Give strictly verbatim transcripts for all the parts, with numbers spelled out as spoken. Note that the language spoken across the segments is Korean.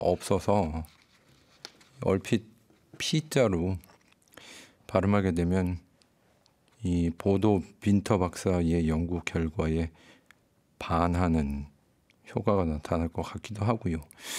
없어서 얼핏 P자로 발음하게 되면 이 보도 빈터 박사의 연구 결과에 반하는 효과가 나타날 것 같기도 하고요.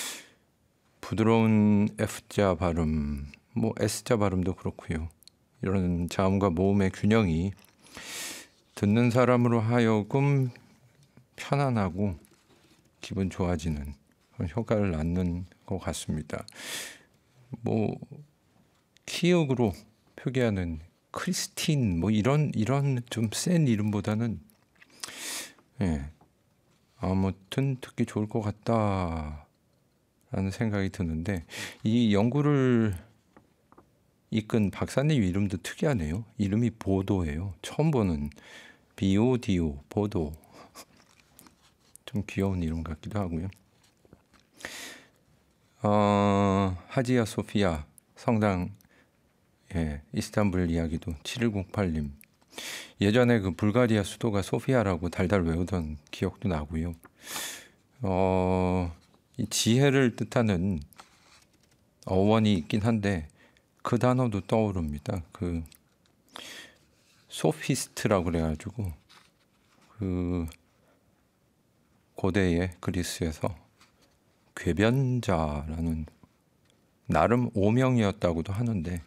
부드러운 F자 발음, 뭐 S자 발음도 그렇고요. 이런 자음과 모음의 균형이 듣는 사람으로 하여금 편안하고 기분 좋아지는 그런 효과를 낳는 것 같습니다. 뭐 키읔으로 표기하는 크리스틴 뭐 이런 이런 좀 센 이름보다는 예, 아무튼 듣기 좋을 것 같다라는 생각이 드는데, 이 연구를 이끈 박사님 이름도 특이하네요. 이름이 보도예요. 처음 보는 비오디오 보도. 좀 귀여운 이름 같기도 하고요. 어, 하지야 소피아 성당, 예, 이스탄불 이야기도 칠일공팔 님. 예전에 그 불가리아 수도가 소피아라고 달달 외우던 기억도 나고요. 어, 이 지혜를 뜻하는 어원이 있긴 한데 그 단어도 떠오릅니다. 그 소피스트라고 그래가지고 그 고대의 그리스에서 궤변자라는 나름 오명이었다고도 하는데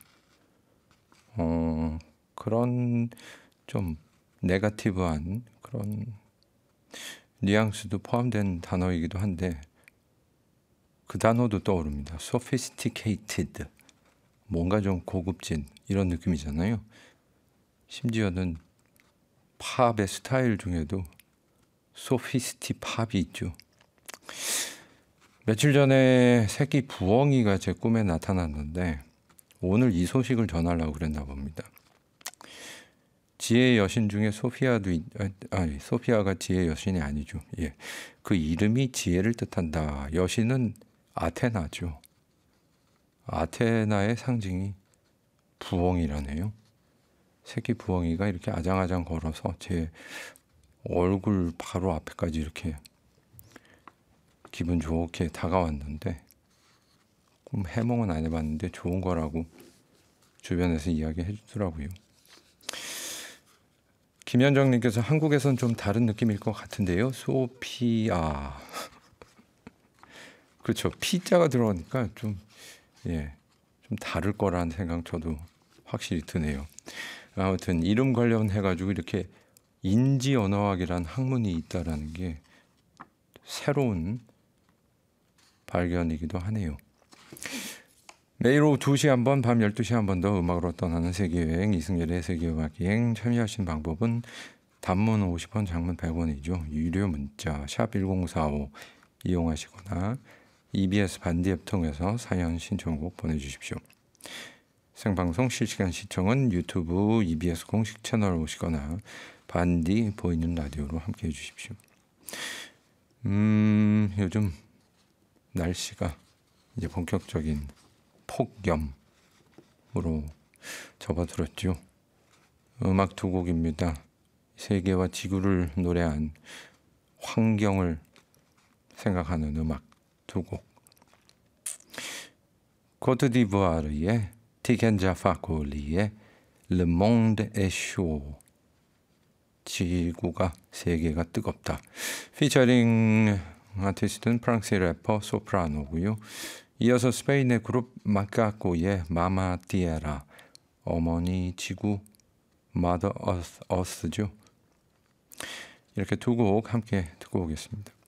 어, 그런 좀 네거티브한 그런 뉘앙스도 포함된 단어이기도 한데 그 단어도 떠오릅니다. sophisticated, 뭔가 좀 고급진 이런 느낌이잖아요. 심지어는 팝의 스타일 중에도 소피스티 팝이 있죠. 며칠 전에 새끼 부엉이가 제 꿈에 나타났는데 오늘 이 소식을 전하려고 그랬나 봅니다. 지혜의 여신 중에 소피아도 있, 아니 소피아가 지혜의 여신이 아니죠. 예, 그 이름이 지혜를 뜻한다. 여신은 아테나죠. 아테나의 상징이 부엉이라네요. 새끼 부엉이가 이렇게 아장아장 걸어서 제 얼굴 바로 앞에까지 이렇게 기분 좋게 다가왔는데, 꿈 해몽은 안 해봤는데 좋은 거라고 주변에서 이야기해 주더라고요. 김현정님께서 한국에선 좀 다른 느낌일 것 같은데요. 소피아. 그렇죠. P자가 들어가니까 좀, 예, 좀 다를 거라는 생각 저도 확실히 드네요. 아무튼 이름 관련해가지고 이렇게 인지 언어학이라는 학문이 있다라는 게 새로운 발견이기도 하네요. 매일 오후 두 시 한 번, 밤 열두 시 한 번 더 음악으로 떠나는 세계여행, 이승열의 세계음악여행. 참여하신 방법은 단문 오십 원, 장문 백 원이죠. 유료 문자 샵 일공사오 이용하시거나 이비에스 반디앱 통해서 사연 신청곡 보내주십시오. 생방송 실시간 시청은 유튜브 이비에스 공식 채널 오시거나 반디 보이는 라디오로 함께해 주십시오. 음, 요즘 날씨가 이제 본격적인 폭염으로 접어들었죠. 음악 두 곡입니다. 세계와 지구를 노래한 환경을 생각하는 음악 두 곡. 코트디부아르의 티켄자 파콜리의 Le Monde est Chaud, 지구가 세계가 뜨겁다. 피처링 아티스트는 프랑스의 래퍼 소프라노고요. 이어서 스페인의 그룹 마카코의 마마 티에라, 어머니 지구, 마더 어스죠. 이렇게 두 곡 함께 듣고 오겠습니다.